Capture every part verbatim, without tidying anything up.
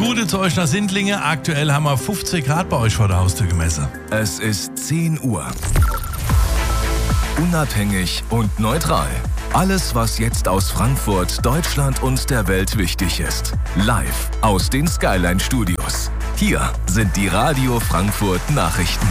Gute zu euch nach Sindlinge. Aktuell haben wir fünfzig Grad bei euch vor der Haustür gemessen. Es ist zehn Uhr. Unabhängig und neutral. Alles, was jetzt aus Frankfurt, Deutschland und der Welt wichtig ist. Live aus den Skyline Studios. Hier sind die Radio Frankfurt Nachrichten.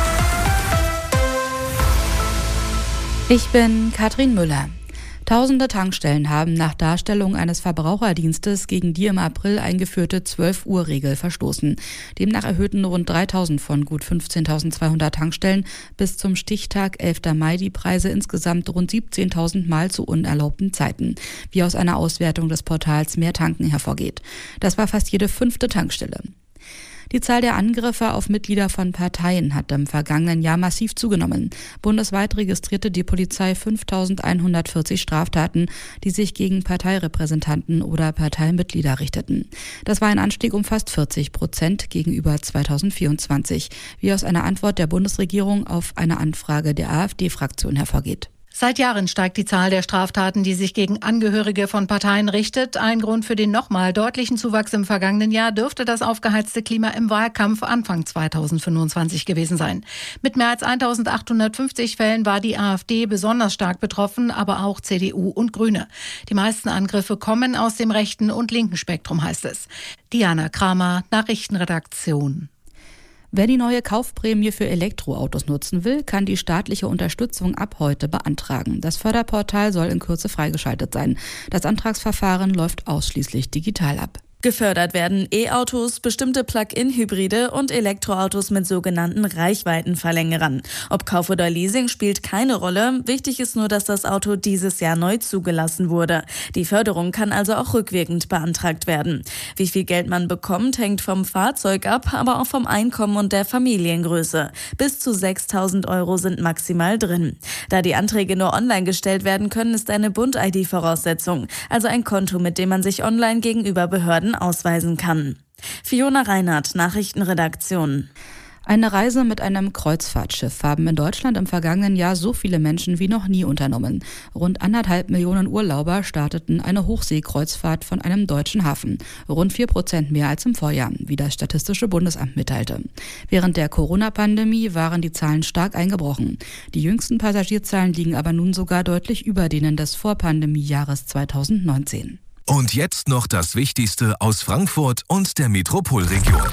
Ich bin Katrin Müller. Tausende Tankstellen haben nach Darstellung eines Verbraucherdienstes gegen die im April eingeführte zwölf-Uhr-Regel verstoßen. Demnach erhöhten rund dreitausend von gut fünfzehntausendzweihundert Tankstellen bis zum Stichtag elfter Mai die Preise insgesamt rund siebzehntausend Mal zu unerlaubten Zeiten, wie aus einer Auswertung des Portals Mehr Tanken hervorgeht. Das war fast jede fünfte Tankstelle. Die Zahl der Angriffe auf Mitglieder von Parteien hat im vergangenen Jahr massiv zugenommen. Bundesweit registrierte die Polizei fünftausendeinhundertvierzig Straftaten, die sich gegen Parteirepräsentanten oder Parteimitglieder richteten. Das war ein Anstieg um fast vierzig Prozent gegenüber zweitausendvierundzwanzig, wie aus einer Antwort der Bundesregierung auf eine Anfrage der AfD-Fraktion hervorgeht. Seit Jahren steigt die Zahl der Straftaten, die sich gegen Angehörige von Parteien richtet. Ein Grund für den nochmal deutlichen Zuwachs im vergangenen Jahr dürfte das aufgeheizte Klima im Wahlkampf Anfang zweitausendfünfundzwanzig gewesen sein. Mit mehr als eintausendachthundertfünfzig Fällen war die AfD besonders stark betroffen, aber auch C D U und Grüne. Die meisten Angriffe kommen aus dem rechten und linken Spektrum, heißt es. Diana Kramer, Nachrichtenredaktion. Wer die neue Kaufprämie für Elektroautos nutzen will, kann die staatliche Unterstützung ab heute beantragen. Das Förderportal soll in Kürze freigeschaltet sein. Das Antragsverfahren läuft ausschließlich digital ab. Gefördert werden E-Autos, bestimmte Plug-in-Hybride und Elektroautos mit sogenannten Reichweitenverlängerern. Ob Kauf oder Leasing spielt keine Rolle. Wichtig ist nur, dass das Auto dieses Jahr neu zugelassen wurde. Die Förderung kann also auch rückwirkend beantragt werden. Wie viel Geld man bekommt, hängt vom Fahrzeug ab, aber auch vom Einkommen und der Familiengröße. Bis zu sechstausend Euro sind maximal drin. Da die Anträge nur online gestellt werden können, ist eine Bund-I D Voraussetzung, also ein Konto, mit dem man sich online gegenüber Behörden ausweisen kann. Fiona Reinhardt, Nachrichtenredaktion. Eine Reise mit einem Kreuzfahrtschiff haben in Deutschland im vergangenen Jahr so viele Menschen wie noch nie unternommen. Rund anderthalb Millionen Urlauber starteten eine Hochseekreuzfahrt von einem deutschen Hafen. Rund vier Prozent mehr als im Vorjahr, wie das Statistische Bundesamt mitteilte. Während der Corona-Pandemie waren die Zahlen stark eingebrochen. Die jüngsten Passagierzahlen liegen aber nun sogar deutlich über denen des Vorpandemiejahres zweitausendneunzehn. Und jetzt noch das Wichtigste aus Frankfurt und der Metropolregion.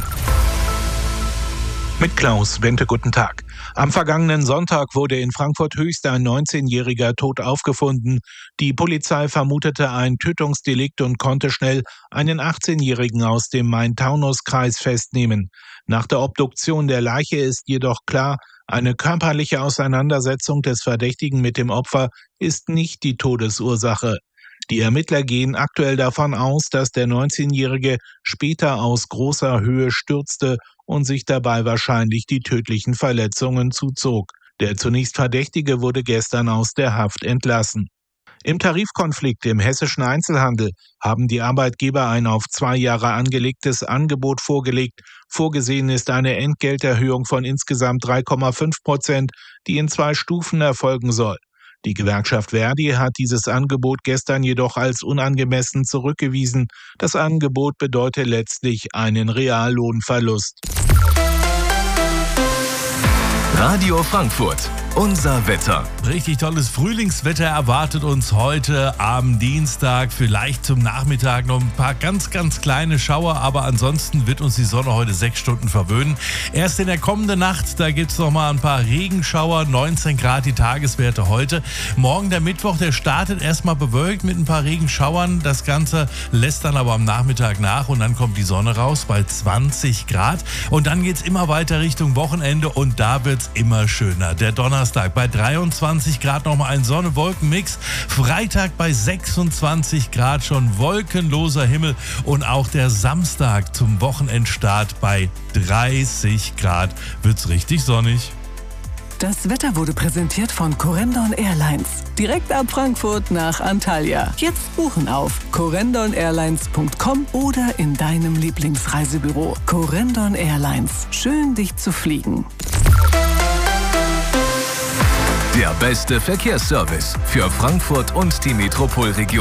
Mit Klaus Wente, guten Tag. Am vergangenen Sonntag wurde in Frankfurt Höchst ein neunzehnjähriger tot aufgefunden. Die Polizei vermutete ein Tötungsdelikt und konnte schnell einen achtzehnjährigen aus dem Main-Taunus-Kreis festnehmen. Nach der Obduktion der Leiche ist jedoch klar, eine körperliche Auseinandersetzung des Verdächtigen mit dem Opfer ist nicht die Todesursache. Die Ermittler gehen aktuell davon aus, dass der neunzehnjährige später aus großer Höhe stürzte und sich dabei wahrscheinlich die tödlichen Verletzungen zuzog. Der zunächst Verdächtige wurde gestern aus der Haft entlassen. Im Tarifkonflikt im hessischen Einzelhandel haben die Arbeitgeber ein auf zwei Jahre angelegtes Angebot vorgelegt. Vorgesehen ist eine Entgelterhöhung von insgesamt drei Komma fünf Prozent, die in zwei Stufen erfolgen soll. Die Gewerkschaft Verdi hat dieses Angebot gestern jedoch als unangemessen zurückgewiesen. Das Angebot bedeutet letztlich einen Reallohnverlust. Radio Frankfurt, unser Wetter. Richtig tolles Frühlingswetter erwartet uns heute am Dienstag. Vielleicht zum Nachmittag noch ein paar ganz, ganz kleine Schauer, aber ansonsten wird uns die Sonne heute sechs Stunden verwöhnen. Erst in der kommenden Nacht, da gibt es noch mal ein paar Regenschauer, neunzehn Grad die Tageswerte heute. Morgen der Mittwoch, der startet erstmal bewölkt mit ein paar Regenschauern. Das Ganze lässt dann aber am Nachmittag nach und dann kommt die Sonne raus bei zwanzig Grad. Und dann geht es immer weiter Richtung Wochenende und da wird es immer schöner. Der Donnerstag bei dreiundzwanzig Grad nochmal ein Sonne-Wolken-Mix. Freitag bei sechsundzwanzig Grad schon wolkenloser Himmel und auch der Samstag zum Wochenendstart bei dreißig Grad wird's richtig sonnig. Das Wetter wurde präsentiert von Corendon Airlines. Direkt ab Frankfurt nach Antalya. Jetzt buchen auf corendon airlines punkt com oder in deinem Lieblingsreisebüro. Corendon Airlines. Schön, dich zu fliegen. Der beste Verkehrsservice für Frankfurt und die Metropolregion.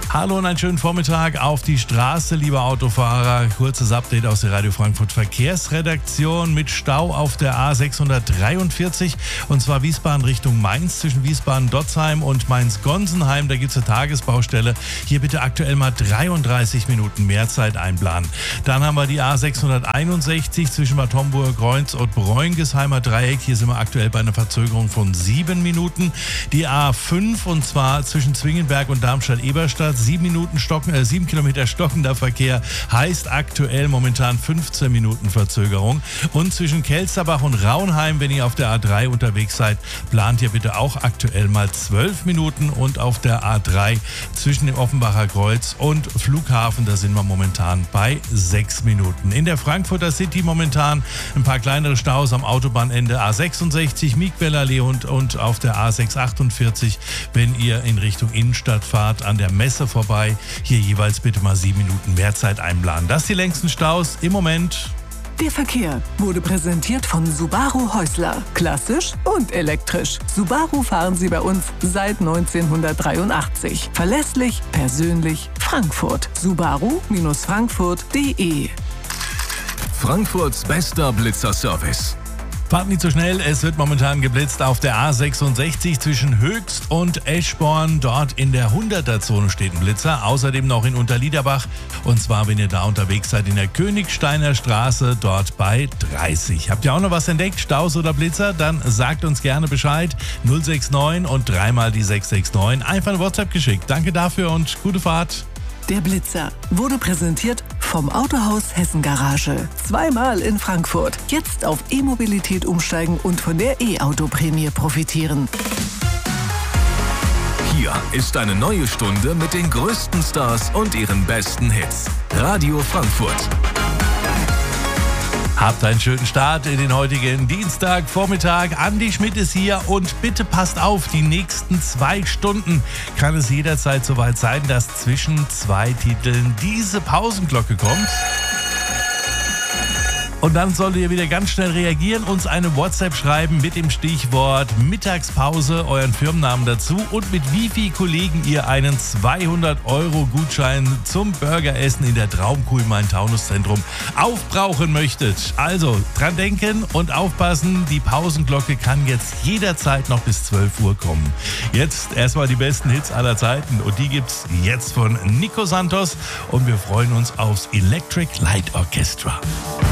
Hallo und einen schönen Vormittag auf die Straße, liebe Autofahrer. Kurzes Update aus der Radio Frankfurt Verkehrsredaktion mit Stau auf der A sechshundertdreiundvierzig und zwar Wiesbaden Richtung Mainz zwischen Wiesbaden-Dotzheim und Mainz-Gonsenheim. Da gibt es eine Tagesbaustelle. Hier bitte aktuell mal dreiunddreißig Minuten mehr Zeit einplanen. Dann haben wir die A sechshunderteinundsechzig zwischen Bad Homburg, Kreuz und Bräungesheimer Dreieck. Hier sind wir aktuell bei einer Verzögerung von sieben Minuten. Die A fünf und zwar zwischen Zwingenberg und Darmstadt-Eberstadt. Sieben Minuten stocken, äh, sieben Kilometer stockender Verkehr heißt aktuell momentan fünfzehn Minuten Verzögerung. Und zwischen Kelsterbach und Raunheim, wenn ihr auf der A drei unterwegs seid, plant ihr bitte auch aktuell mal zwölf Minuten. Und auf der A drei zwischen dem Offenbacher Kreuz und Flughafen, da sind wir momentan bei sechs Minuten. In der Frankfurter City momentan ein paar kleinere Staus am Autobahnende A sechsundsechzig, Miegwellallee und, und auf der A sechshundertachtundvierzig, wenn ihr in Richtung Innenstadt fahrt, an der Messe vorbei. Hier jeweils bitte mal sieben Minuten mehr Zeit einplanen. Das sind die längsten Staus im Moment. Der Verkehr wurde präsentiert von Subaru Häusler. Klassisch und elektrisch. Subaru fahren Sie bei uns seit neunzehnhundertdreiundachtzig. Verlässlich, persönlich, Frankfurt. Subaru Frankfurt punkt de. Frankfurts bester Blitzerservice. Fahrt nicht so schnell, es wird momentan geblitzt auf der A sechsundsechzig zwischen Höchst und Eschborn. Dort in der hunderter-Zone steht ein Blitzer. Außerdem noch in Unterliederbach. Und zwar, wenn ihr da unterwegs seid, in der Königsteiner Straße, dort bei dreißig. Habt ihr auch noch was entdeckt, Staus oder Blitzer? Dann sagt uns gerne Bescheid. null sechs neun und dreimal die sechs sechs neun. Einfach eine WhatsApp geschickt. Danke dafür und gute Fahrt. Der Blitzer wurde präsentiert vom Autohaus Hessen Garage. Zweimal in Frankfurt. Jetzt auf E-Mobilität umsteigen und von der E-Auto-Prämie profitieren. Hier ist eine neue Stunde mit den größten Stars und ihren besten Hits. Radio Frankfurt. Habt einen schönen Start in den heutigen Dienstagvormittag. Andi Schmidt ist hier und bitte passt auf, die nächsten zwei Stunden kann es jederzeit soweit sein, dass zwischen zwei Titeln diese Pausenglocke kommt. Und dann solltet ihr wieder ganz schnell reagieren, uns eine WhatsApp schreiben mit dem Stichwort Mittagspause, euren Firmennamen dazu und mit wie vielen Kollegen ihr einen zweihundert Euro Gutschein zum Burgeressen in der Traumkuh im Main-Taunus-Zentrum aufbrauchen möchtet. Also dran denken und aufpassen, die Pausenglocke kann jetzt jederzeit noch bis zwölf Uhr kommen. Jetzt erstmal die besten Hits aller Zeiten und die gibt's jetzt von Nico Santos und wir freuen uns aufs Electric Light Orchestra.